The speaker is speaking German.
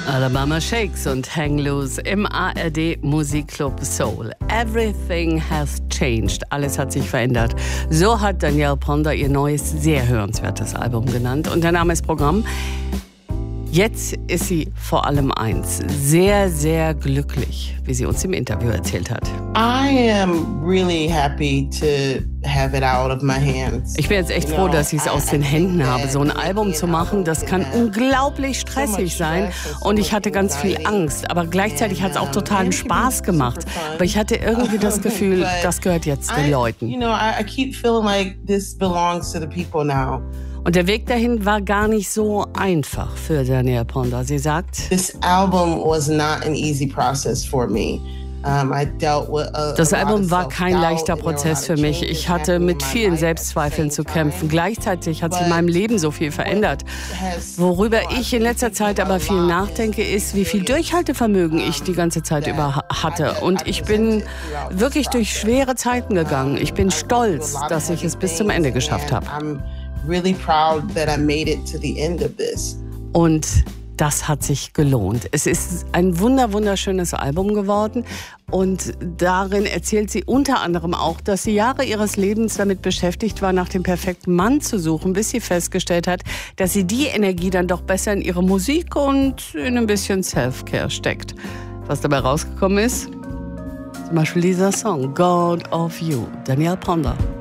Alabama Shakes und Hang Loose im ARD Musikclub Soul. Everything has changed. Alles hat sich verändert. So hat Danielle Ponder ihr neues, sehr hörenswertes Album genannt. Und der Name ist Programm. Jetzt ist sie vor allem eins, sehr, sehr glücklich, wie sie uns im Interview erzählt hat. I am really happy to have it out of my hands. Ich bin jetzt echt froh, dass ich es aus den Händen habe. So ein Album zu machen, das kann unglaublich stressig sein. Und ich hatte ganz viel Angst. Aber gleichzeitig hat es auch totalen Spaß gemacht. Aber ich hatte irgendwie das Gefühl, das gehört jetzt den Leuten. I keep feeling like this belongs to the people now. Und der Weg dahin war gar nicht so einfach für Danielle Ponder. Sie sagt, This album was not an easy process for me. Das Album war kein leichter Prozess für mich. Ich hatte mit vielen Selbstzweifeln zu kämpfen. Gleichzeitig hat sich in meinem Leben so viel verändert. Worüber ich in letzter Zeit aber viel nachdenke, ist, wie viel Durchhaltevermögen ich die ganze Zeit über hatte. Und ich bin wirklich durch schwere Zeiten gegangen. Ich bin stolz, dass ich es bis zum Ende geschafft habe. Really proud that I made it to the end of this. Und das hat sich gelohnt. Es ist ein wunderschönes Album geworden und darin erzählt sie unter anderem auch, dass sie Jahre ihres Lebens damit beschäftigt war, nach dem perfekten Mann zu suchen, bis sie festgestellt hat, dass sie die Energie dann doch besser in ihre Musik und in ein bisschen Self-Care steckt. Was dabei rausgekommen ist? Zum Beispiel dieser Song God of You, Danielle Ponder.